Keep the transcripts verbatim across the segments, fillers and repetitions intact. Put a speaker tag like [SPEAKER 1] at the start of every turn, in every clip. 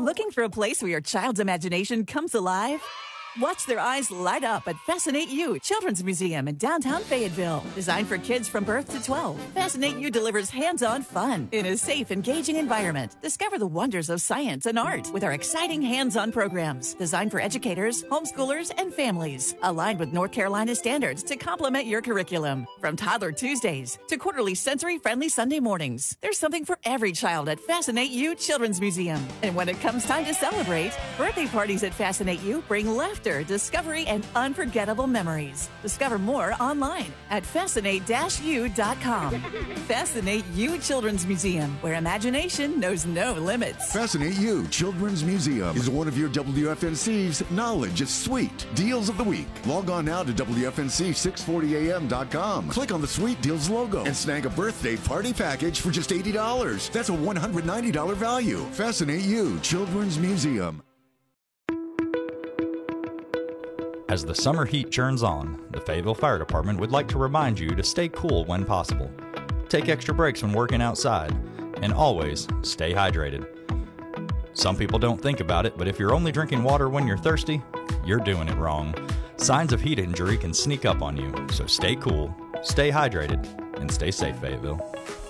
[SPEAKER 1] Looking for a place where your child's imagination comes alive? Watch their eyes light up at Fascinate You Children's Museum in downtown Fayetteville. Designed for kids from birth to twelve, Fascinate You delivers hands-on fun in a safe, engaging environment. Discover the wonders of science and art with our exciting hands-on programs designed for educators, homeschoolers, and families. Aligned with North Carolina standards to complement your curriculum. From Toddler Tuesdays to quarterly sensory-friendly Sunday mornings, there's something for every child at Fascinate You Children's Museum. And when it comes time to celebrate, birthday parties at Fascinate You bring laughter, discovery, and unforgettable memories. Discover more online at fascinate dash u dot com. Fascinate You Children's Museum, where imagination knows no limits.
[SPEAKER 2] Fascinate You Children's Museum is one of your W F N C's Knowledge is Sweet Deals of the Week. Log on now to W F N C six forty A M dot com. Click on the Sweet Deals logo and snag a birthday party package for just eighty dollars. That's a one hundred ninety dollars value. Fascinate You Children's Museum.
[SPEAKER 3] As the summer heat churns on, the Fayetteville Fire Department would like to remind you to stay cool when possible. Take extra breaks when working outside, and always stay hydrated. Some people don't think about it, but if you're only drinking water when you're thirsty, you're doing it wrong. Signs of heat injury can sneak up on you, so stay cool, stay hydrated, and stay safe, Fayetteville.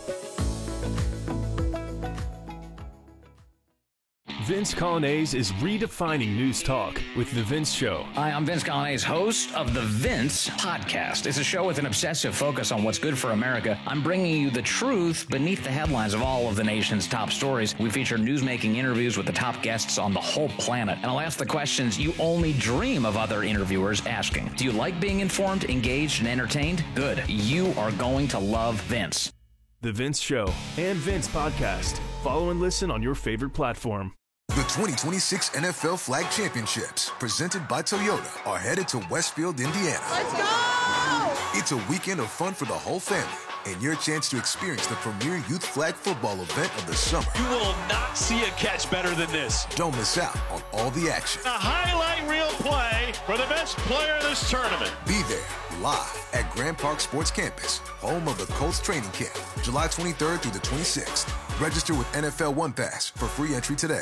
[SPEAKER 4] Vince Colonnese is redefining news talk with The Vince Show.
[SPEAKER 5] Hi, I'm Vince Colonnese, host of The Vince Podcast. It's a show with an obsessive focus on what's good for America. I'm bringing you the truth beneath the headlines of all of the nation's top stories. We feature news-making interviews with the top guests on the whole planet. And I'll ask the questions you only dream of other interviewers asking. Do you like being informed, engaged, and entertained? Good. You are going to love Vince.
[SPEAKER 4] The Vince Show and Vince Podcast. Follow and listen on your favorite platform.
[SPEAKER 6] The twenty twenty-six N F L Flag Championships, presented by Toyota, are headed to Westfield, Indiana.
[SPEAKER 7] Let's go!
[SPEAKER 6] It's a weekend of fun for the whole family and your chance to experience the premier youth flag football event of the summer.
[SPEAKER 8] You will not see a catch better than this.
[SPEAKER 6] Don't miss out on all the action.
[SPEAKER 8] A highlight reel play for the best player in this tournament.
[SPEAKER 6] Be there live at Grand Park Sports Campus, home of the Colts training camp, July twenty-third through the twenty-sixth. Register with N F L One Pass for free entry today.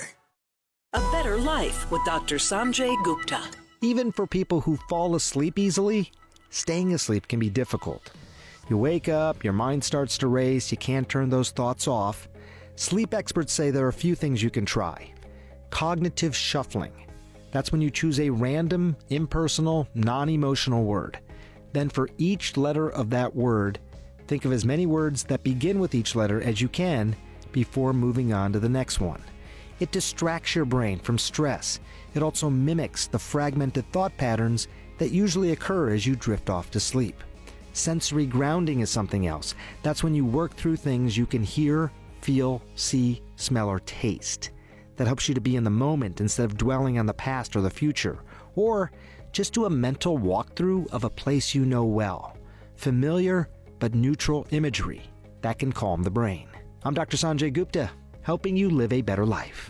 [SPEAKER 9] A better life with Doctor Sanjay Gupta.
[SPEAKER 10] Even for people who fall asleep easily, staying asleep can be difficult. You wake up, your mind starts to race, you can't turn those thoughts off. Sleep experts say there are a few things you can try. Cognitive shuffling. That's when you choose a random, impersonal, non-emotional word. Then for each letter of that word, think of as many words that begin with each letter as you can before moving on to the next one. It distracts your brain from stress. It also mimics the fragmented thought patterns that usually occur as you drift off to sleep. Sensory grounding is something else. That's when you work through things you can hear, feel, see, smell, or taste. That helps you to be in the moment instead of dwelling on the past or the future. Or just do a mental walkthrough of a place you know well. Familiar but neutral imagery. That can calm the brain. I'm Doctor Sanjay Gupta, helping you live a better life.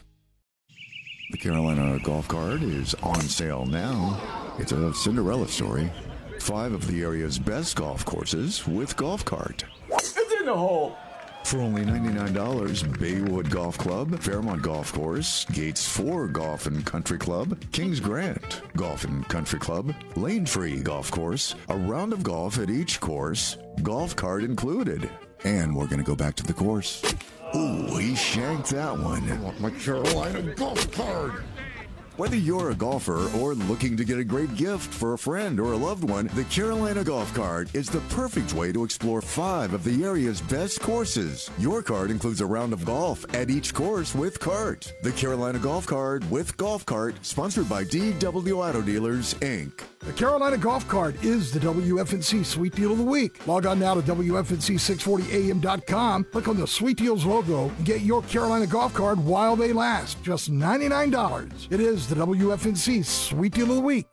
[SPEAKER 2] The Carolina Golf Cart is on sale now. It's a Cinderella story. Five of the area's best golf courses with Golf Cart.
[SPEAKER 7] It's in the hole.
[SPEAKER 2] For only ninety-nine dollars, Baywood Golf Club, Fairmont Golf Course, Gates four Golf and Country Club, Kings Grant Golf and Country Club, Lane Free Golf Course, a round of golf at each course, Golf Cart included. And we're going to go back to the course. Ooh, he shanked that one.
[SPEAKER 11] I want my Carolina Golf Cart.
[SPEAKER 2] Whether you're a golfer or looking to get a great gift for a friend or a loved one, the Carolina Golf Cart is the perfect way to explore five of the area's best courses. Your cart includes a round of golf at each course with cart. The Carolina Golf Cart with Golf Cart, sponsored by D W Auto Dealers, Incorporated.
[SPEAKER 11] The Carolina Golf Cart is the W F N C Sweet Deal of the Week. Log on now to W F N C six forty A M dot com, click on the Sweet Deals logo, and get your Carolina Golf Cart while they last. Just ninety-nine dollars. It is the W F N C Sweet Deal of the Week.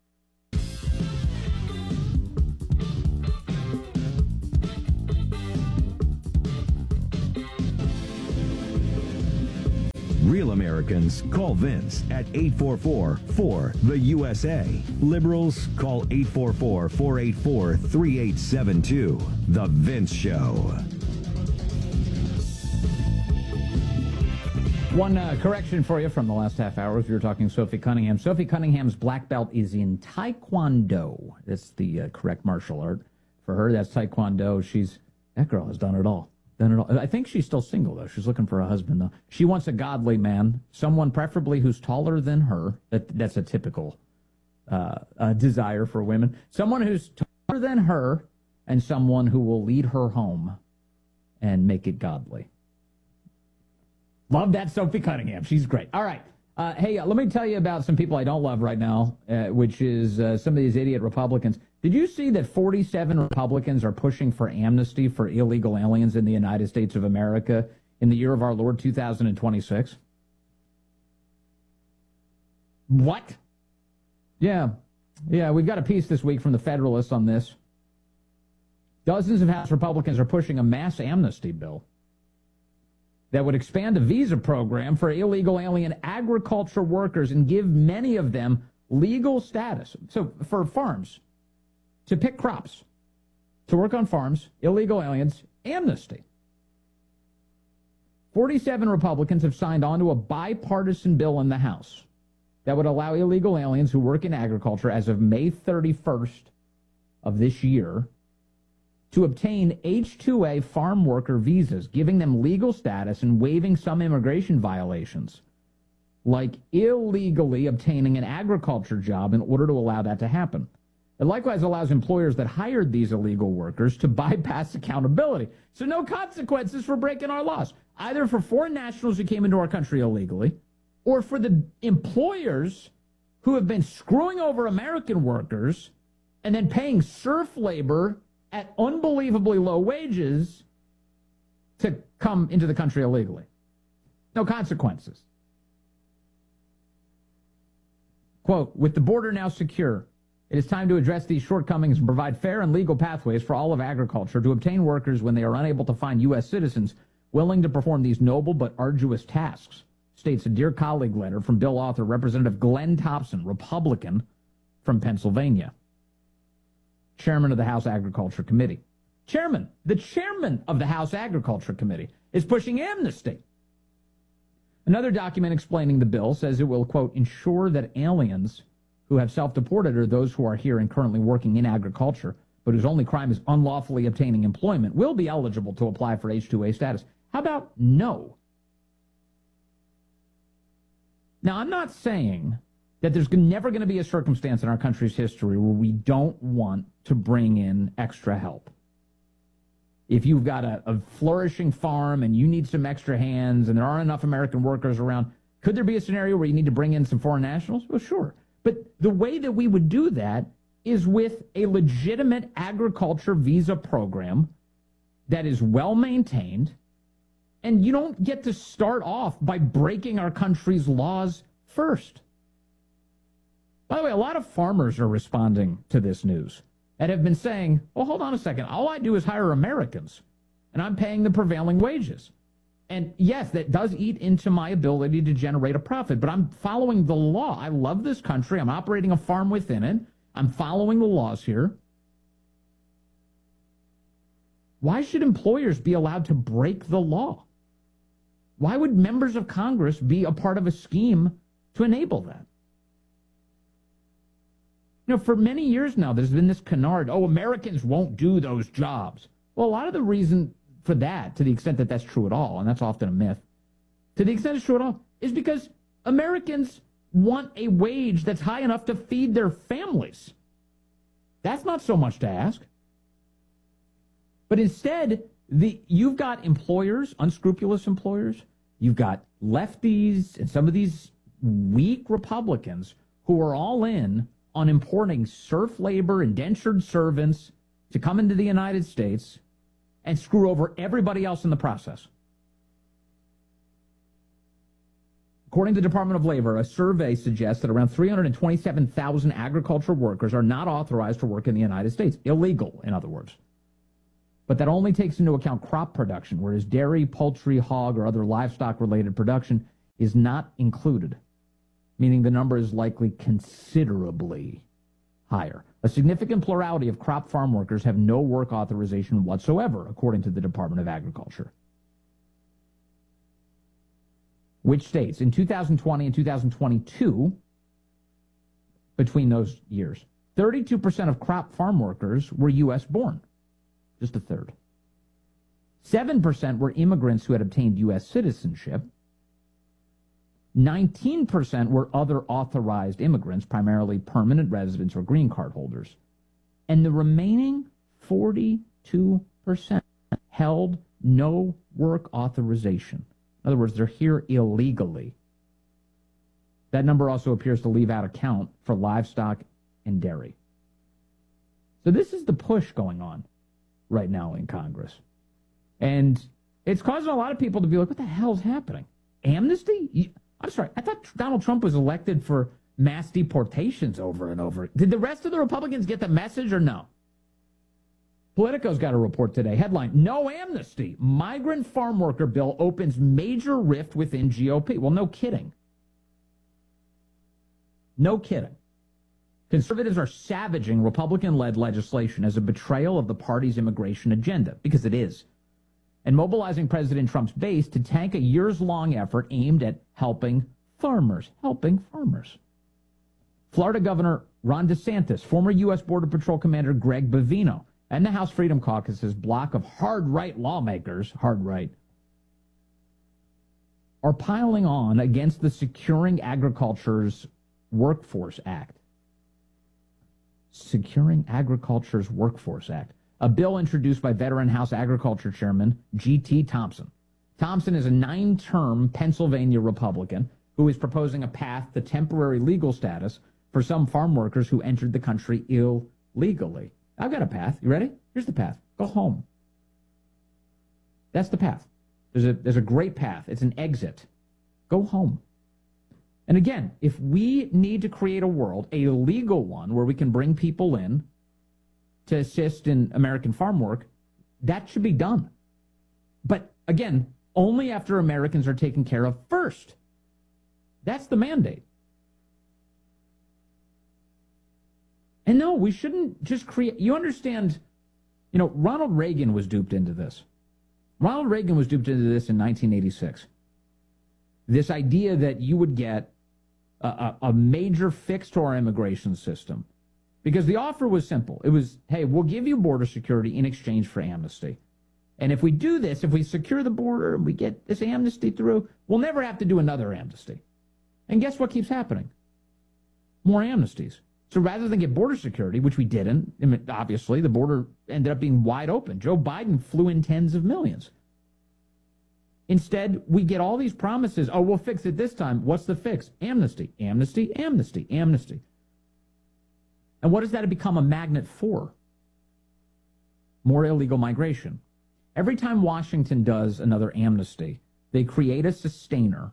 [SPEAKER 12] Real Americans call Vince at eight four four, four, the U S A. Liberals call eight four four, four eight four, three eight seven two. The Vince Show.
[SPEAKER 5] One uh, correction for you from the last half hour as we were talking Sophie Cunningham. Sophie Cunningham's black belt is in Taekwondo. That's the uh, correct martial art. For her, that's Taekwondo. She's that girl has done it all. Done it all. I think she's still single, though. She's looking for a husband, though. She wants a godly man, someone preferably who's taller than her. That, that's a typical uh, uh, desire for women. Someone who's taller than her and someone who will lead her home and make it godly. Love that Sophie Cunningham. She's great. All right. Uh, hey, uh, let me tell you about some people I don't love right now, uh, which is uh, some of these idiot Republicans. Did you see that forty-seven Republicans are pushing for amnesty for illegal aliens in the United States of America in the year of our Lord two thousand twenty-six? What? Yeah. Yeah, we've got a piece this week from the Federalist on this. Dozens of House Republicans are pushing a mass amnesty bill that would expand the visa program for illegal alien agriculture workers and give many of them legal status. So for farms, to pick crops, to work on farms, illegal aliens, amnesty. forty-seven Republicans have signed on to a bipartisan bill in the House that would allow illegal aliens who work in agriculture as of May thirty-first of this year to obtain H two A farm worker visas, giving them legal status and waiving some immigration violations, like illegally obtaining an agriculture job in order to allow that to happen. It likewise allows employers that hired these illegal workers to bypass accountability. So no consequences for breaking our laws, either for foreign nationals who came into our country illegally or for the employers who have been screwing over American workers and then paying serf labor at unbelievably low wages to come into the country illegally. No consequences. Quote, with the border now secure, it is time to address these shortcomings and provide fair and legal pathways for all of agriculture to obtain workers when they are unable to find U S citizens willing to perform these noble but arduous tasks, states a Dear Colleague letter from bill author Representative Glenn Thompson, Republican from Pennsylvania, chairman of the House Agriculture Committee. Chairman, the chairman of the House Agriculture Committee is pushing amnesty. Another document explaining the bill says it will, quote, ensure that aliens who have self-deported or those who are here and currently working in agriculture, but whose only crime is unlawfully obtaining employment, will be eligible to apply for H two A status. How about no? Now, I'm not saying that there's never going to be a circumstance in our country's history where we don't want to bring in extra help. If you've got a, a flourishing farm and you need some extra hands and there aren't enough American workers around, could there be a scenario where you need to bring in some foreign nationals? Well, sure. But the way that we would do that is with a legitimate agriculture visa program that is well maintained, and you don't get to start off by breaking our country's laws first. By the way, a lot of farmers are responding to this news and have been saying, well, hold on a second. All I do is hire Americans, and I'm paying the prevailing wages. And yes, that does eat into my ability to generate a profit, but I'm following the law. I love this country. I'm operating a farm within it. I'm following the laws here. Why should employers be allowed to break the law? Why would members of Congress be a part of a scheme to enable that? You know, for many years now, there's been this canard, oh, Americans won't do those jobs. Well, a lot of the reason for that, to the extent that that's true at all, and that's often a myth, to the extent it's true at all, is because Americans want a wage that's high enough to feed their families. That's not so much to ask. But instead, the you've got employers, unscrupulous employers, you've got lefties and some of these weak Republicans who are all in on importing serf labor, indentured servants to come into the United States and screw over everybody else in the process. According to the Department of Labor, a survey suggests that around three hundred twenty-seven thousand agriculture workers are not authorized to work in the United States. Illegal, in other words. But that only takes into account crop production, whereas dairy, poultry, hog, or other livestock-related production is not included, meaning the number is likely considerably higher. A significant plurality of crop farm workers have no work authorization whatsoever, according to the Department of Agriculture.
[SPEAKER 13] Which states? In two thousand twenty and two thousand twenty-two, between those years, thirty-two percent of crop farm workers were U S born. Just a third. seven percent were immigrants who had obtained U S citizenship. nineteen percent were other authorized immigrants, primarily permanent residents or green card holders. And the remaining forty-two percent held no work authorization. In other words, they're here illegally. That number also appears to leave out a count for livestock and dairy. So this is the push going on right now in Congress. And it's causing a lot of people to be like, what the hell's happening? Amnesty? I'm sorry, I thought Donald Trump was elected for mass deportations over and over. Did the rest of the Republicans get the message or no? Politico's got a report today. Headline, no amnesty. Migrant farm worker bill opens major rift within G O P. Well, no kidding. No kidding. Conservatives are savaging Republican-led legislation as a betrayal of the party's immigration agenda, because it is, and mobilizing President Trump's base to tank a years-long effort aimed at helping farmers, helping farmers. Florida Governor Ron DeSantis, former U S Border Patrol Commander Greg Bovino, and the House Freedom Caucus's block of hard-right lawmakers, hard-right, are piling on against the Securing Agriculture's Workforce Act. Securing Agriculture's Workforce Act, a bill introduced by veteran House Agriculture Chairman G T Thompson. Thompson is a nine-term Pennsylvania Republican who is proposing a path to temporary legal status for some farm workers who entered the country illegally. I've got a path. You ready? Here's the path. Go home. That's the path. There's a, there's a great path. It's an exit. Go home. And again, if we need to create a world, a legal one, where we can bring people in to assist in American farm work, that should be done. But again, only after Americans are taken care of first. That's the mandate. And no, we shouldn't just create... You understand, you know, Ronald Reagan was duped into this. Ronald Reagan was duped into this in nineteen eighty-six. This idea that you would get a, a, a major fix to our immigration system. Because the offer was simple. It was, hey, we'll give you border security in exchange for amnesty. And if we do this, if we secure the border and we get this amnesty through, we'll never have to do another amnesty. And guess what keeps happening? More amnesties. So rather than get border security, which we didn't, I mean, obviously, the border ended up being wide open. Joe Biden flew in tens of millions. Instead, we get all these promises. Oh, we'll fix it this time. What's the fix? Amnesty, amnesty, amnesty, amnesty. And what does that become a magnet for? More illegal migration. Every time Washington does another amnesty, they create a sustainer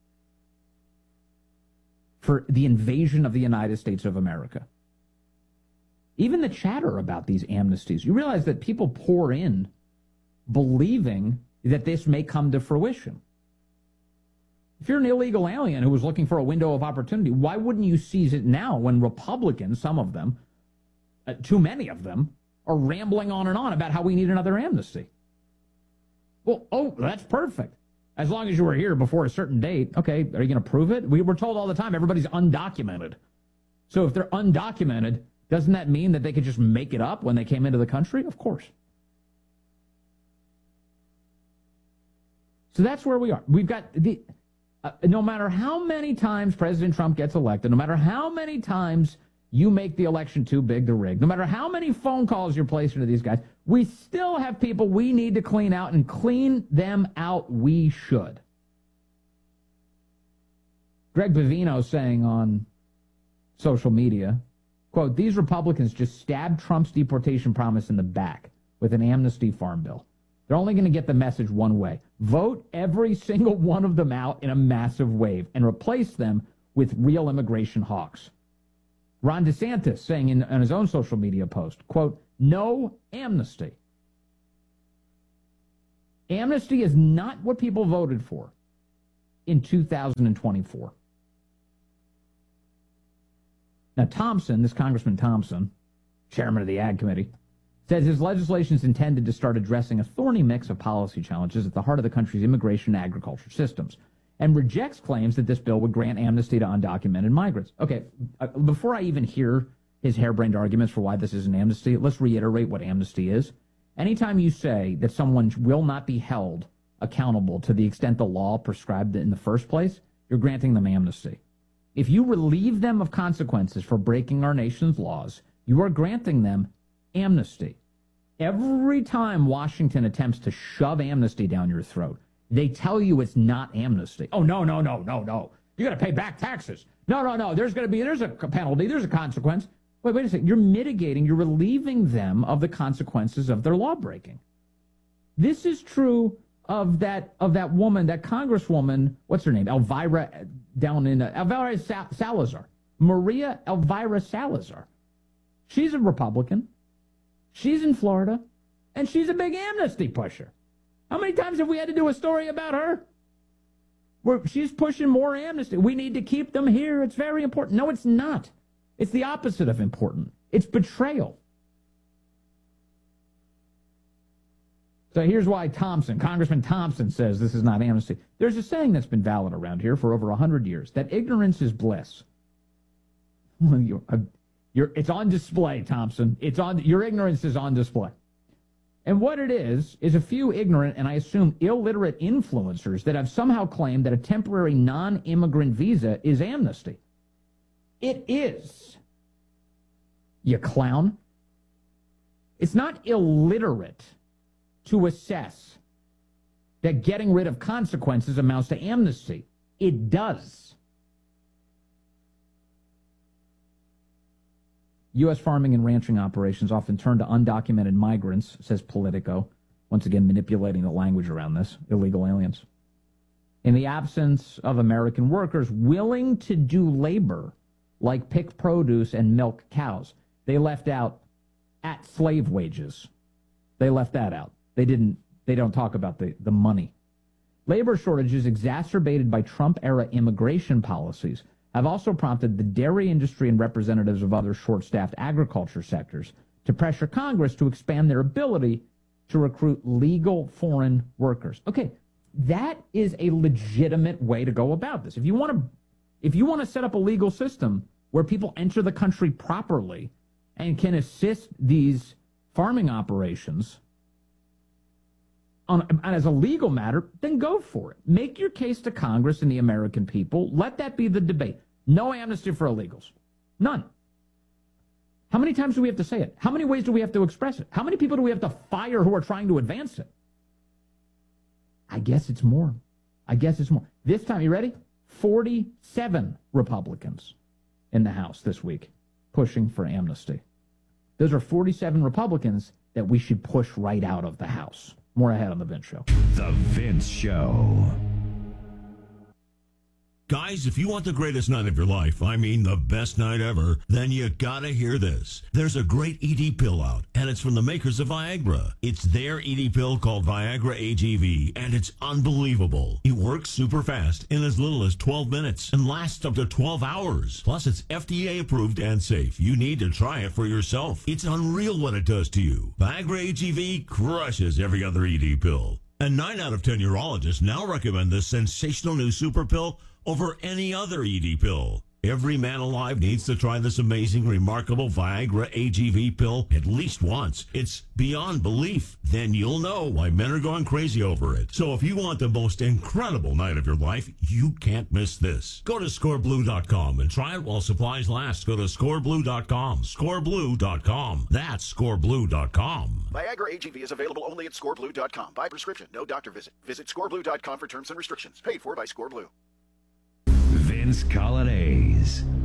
[SPEAKER 13] for the invasion of the United States of America. Even the chatter about these amnesties, you realize that people pour in believing that this may come to fruition. If you're an illegal alien who was looking for a window of opportunity, why wouldn't you seize it now when Republicans, some of them, uh, too many of them, are rambling on and on about how we need another amnesty? Well, oh, that's perfect. As long as you were here before a certain date, okay, are you going to prove it? We were told all the time everybody's undocumented. So if they're undocumented, doesn't that mean that they could just make it up when they came into the country? Of course. So that's where we are. We've got the, uh, no matter how many times President Trump gets elected, no matter how many times you make the election too big to rig, no matter how many phone calls you're placing to these guys, we still have people we need to clean out, and clean them out we should. Greg Bovino saying on social media, quote, these Republicans just stabbed Trump's deportation promise in the back with an amnesty farm bill. They're only going to get the message one way. Vote every single one of them out in a massive wave and replace them with real immigration hawks. Ron DeSantis saying in, in his own social media post, quote, no amnesty. Amnesty is not what people voted for in two thousand twenty-four. Now, Thompson, this Congressman Thompson, chairman of the Ag Committee, says his legislation is intended to start addressing a thorny mix of policy challenges at the heart of the country's immigration and agriculture systems. and rejects claims that this bill would grant amnesty to undocumented migrants. Okay, uh, before I even hear his harebrained arguments for why this is an amnesty, let's reiterate what amnesty is. Anytime you say that someone will not be held accountable to the extent the law prescribed it in the first place, you're granting them amnesty. If you relieve them of consequences for breaking our nation's laws, you are granting them amnesty. Every time Washington attempts to shove amnesty down your throat, they tell you it's not amnesty. Oh, no, no, no, no, no. You got to pay back taxes. No, no, no. There's going to be, there's a penalty. There's a consequence. Wait, wait a second. You're mitigating, you're relieving them of the consequences of their law breaking. This is true of that of that woman, that congresswoman, what's her name? Elvira down in, uh, Elvira Sa- Salazar. Maria Elvira Salazar. She's a Republican. She's in Florida. And she's a big amnesty pusher. How many times have we had to do a story about her? Where she's pushing more amnesty. We need to keep them here. It's very important. No, it's not. It's the opposite of important. It's betrayal. So here's why Thompson, Congressman Thompson, says this is not amnesty. There's a saying that's been valid around here for over one hundred years, that ignorance is bliss. Well, you're, uh, you're, it's on display, Thompson. It's on. Your ignorance is on display. And what it is, is a few ignorant and I assume illiterate influencers that have somehow claimed that a temporary non-immigrant visa is amnesty. It is. You clown. It's not illiterate to assess that getting rid of consequences amounts to amnesty. It does. U S farming and ranching operations often turn to undocumented migrants, says Politico, once again manipulating the language around this, illegal aliens. In the absence of American workers willing to do labor like pick produce and milk cows, they left out at slave wages. They left that out. They didn't, they don't talk about the, the money. Labor shortages exacerbated by Trump-era immigration policies have also prompted the dairy industry and representatives of other short-staffed agriculture sectors to pressure Congress to expand their ability to recruit legal foreign workers. Okay, that is a legitimate way to go about this. If you want to, if you want to set up a legal system where people enter the country properly and can assist these farming operations on, on as a legal matter, then go for it. Make your case to Congress and the American people. Let that be the debate. No amnesty for illegals. None. How many times do we have to say it? How many ways do we have to express it? How many people do we have to fire who are trying to advance it? I guess it's more. I guess it's more. This time, you ready? forty-seven Republicans in the House this week pushing for amnesty. Those are forty-seven Republicans that we should push right out of the House. More ahead on The Vince Show.
[SPEAKER 12] The Vince Show.
[SPEAKER 14] Guys, if you want the greatest night of your life, I mean the best night ever, then you gotta hear this. There's a great E D pill out, and it's from the makers of Viagra. It's their E D pill called Viagra A G V, and it's unbelievable. It works super fast in as little as twelve minutes and lasts up to twelve hours. Plus, it's F D A approved and safe. You need to try it for yourself. It's unreal what it does to you. Viagra A G V crushes every other E D pill. And nine out of ten urologists now recommend this sensational new super pill over any other E D pill. Every man alive needs to try this amazing, remarkable Viagra A G V pill at least once. It's beyond belief. Then you'll know why men are going crazy over it. So if you want the most incredible night of your life, you can't miss this. Go to score blue dot com and try it while supplies last. Go to score blue dot com. score blue dot com. That's score blue dot com.
[SPEAKER 15] Viagra A G V is available only at score blue dot com. By prescription, no doctor visit. Visit score blue dot com for terms and restrictions. Paid for by ScoreBlue.
[SPEAKER 12] Vince Colonnese.